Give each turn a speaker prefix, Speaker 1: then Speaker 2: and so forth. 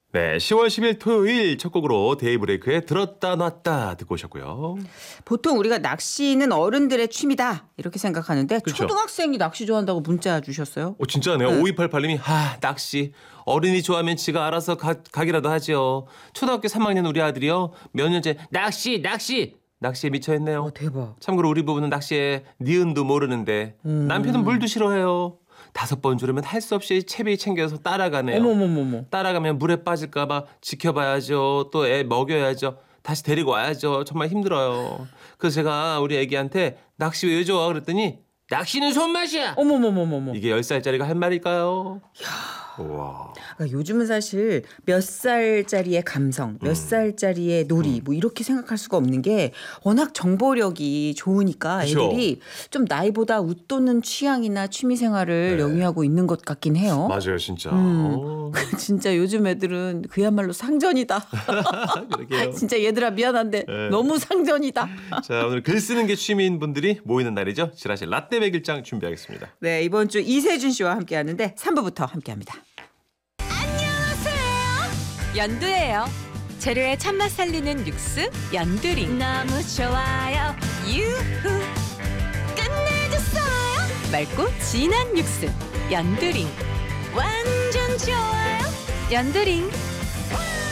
Speaker 1: 네, 10월 10일 토요일 첫 곡으로 데이브레이크의 들었다 놨다 듣고 오셨고요.
Speaker 2: 보통 우리가 낚시는 어른들의 취미다 이렇게 생각하는데
Speaker 1: 그렇죠.
Speaker 2: 초등학생이 낚시 좋아한다고 문자 주셨어요.
Speaker 1: 진짜네요.
Speaker 2: 네.
Speaker 1: 5288님이 낚시 어른이 좋아하면 지가 알아서 가기라도 하죠. 초등학교 3학년 우리 아들이요. 몇 년째 낚시에 미쳐있네요.
Speaker 2: 대박.
Speaker 1: 참고로 우리 부부는 낚시에 니은도 모르는데 남편은 물도 싫어해요. 5번 주려면 할 수 없이 채비 챙겨서 따라가네요.
Speaker 2: 어머머머머.
Speaker 1: 따라가면 물에 빠질까 봐 지켜봐야죠. 또 애 먹여야죠. 다시 데리고 와야죠. 정말 힘들어요. 그래서 제가 우리 애기한테 낚시 왜 좋아 그랬더니 낚시는 손맛이야.
Speaker 2: 어머머머머머.
Speaker 1: 이게 10살짜리가 할 말일까요? 우와.
Speaker 2: 그러니까 요즘은 사실 몇 살짜리의 감성, 몇 살짜리의 놀이 뭐 이렇게 생각할 수가 없는 게 워낙 정보력이 좋으니까
Speaker 1: 그쵸?
Speaker 2: 애들이 좀 나이보다 웃도는 취향이나 취미 생활을
Speaker 1: 네.
Speaker 2: 영위하고 있는 것 같긴 해요.
Speaker 1: 맞아요, 진짜.
Speaker 2: 진짜 요즘 애들은 그야말로 상전이다.
Speaker 1: 그러게요.
Speaker 2: 진짜 얘들아 미안한데
Speaker 1: 네.
Speaker 2: 너무 상전이다.
Speaker 1: 자, 오늘 글 쓰는 게 취미인 분들이 모이는 날이죠. 지라시 라떼 백일장 준비하겠습니다.
Speaker 2: 네, 이번 주 이세준 씨와 함께 하는데 3부부터 함께 합니다.
Speaker 3: 연두예요. 재료의 참맛 살리는 육수 연두링. 너무 좋아요. 유후. 끝내줬어요. 맑고 진한 육수 연두링. 완전 좋아요. 연두링.